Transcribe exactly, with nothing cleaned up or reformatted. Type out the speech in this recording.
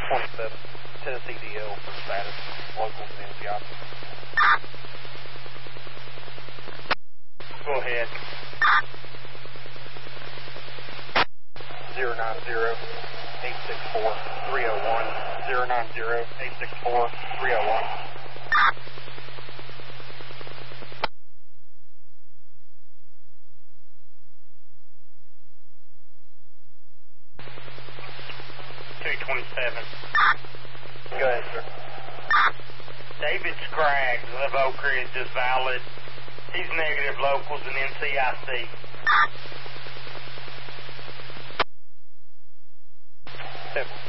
twenty-seven, Tennessee D L for status, locals and N C I. Go ahead. zero nine zero, eight six four, three oh one, zero nine zero, eight six four, three oh one. two twenty-seven. Go ahead, sir. David Scraggs of Oak Ridge is valid. He's negative locals and N C I C. Seven.